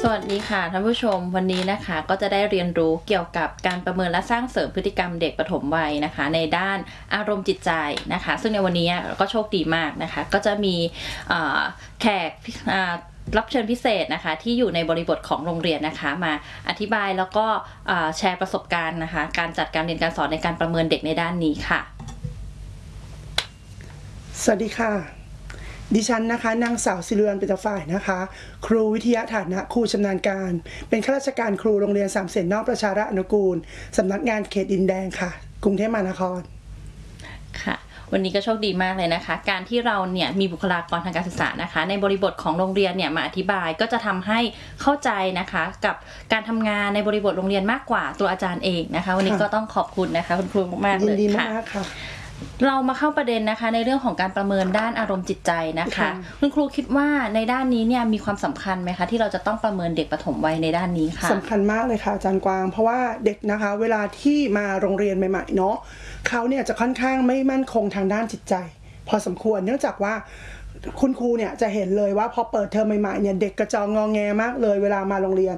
วัสดีค่ะท่านผู้ชมวันนี้นะคะก็จะได้เรียนรู้เกี่ยวกับการประเมินและสร้างเสริมพฤติกรรมเด็กปฐมวัยนะคะในด้านอารมณ์จิตใจนะคะซึ่งในวันนี้ก็โชคดีมากนะคะก็จะมีแขกรับเชิญพิเศษนะคะที่อยู่ในบริบทของโรงเรียนนะคะมาอธิบายแล้วก็แชร์ประสบการณ์นะคะการจัดการเรียนการสอนในการประเมินเด็กในด้านนี้ค่ะสวัสดีค่ะดิฉันนะคะนางสาวศิริวัลย์ ปิตฝ่ายนะคะครูวิทยาฐานะครูชำนาญการเป็นข้าราชการครูโรงเรียนสามเสนนอกประชารัฐอนุกูลสำนักงานเขตดินแดงค่ะกรุงเทพมหานครค่ะวันนี้ก็โชคดีมากเลยนะคะการที่เราเนี่ยมีบุคลากรทางการศึกษานะคะในบริบทของโรงเรียนเนี่ยมาอธิบายก็จะทำให้เข้าใจนะคะกับการทำงานในบริบทโรงเรียนมากกว่าตัวอาจารย์เองนะคะวันนี้ก็ต้องขอบคุณนะคะคุณครูมากๆเลยค่ะยินดีมากค่ะเรามาเข้าประเด็นนะคะในเรื่องของการประเมินด้านอารมณ์จิตใจนะคะคุณครูคิดว่าในด้านนี้เนี่ยมีความสำคัญไหมคะที่เราจะต้องประเมินเด็กปฐมวัยในด้านนี้ค่ะสำคัญมากเลยค่ะอาจารย์กวางเพราะว่าเด็กนะคะเวลาที่มาโรงเรียนใหม่ๆเนาะเขาเนี่ยจะค่อนข้างไม่มั่นคงทางด้านจิตใจพอสมควรเนื่องจากว่าคุณครูเนี่ยจะเห็นเลยว่าพอเปิดเทอมใหม่ๆเนี่ยเด็กกระจองงอแงมากเลยเวลามาโรงเรียน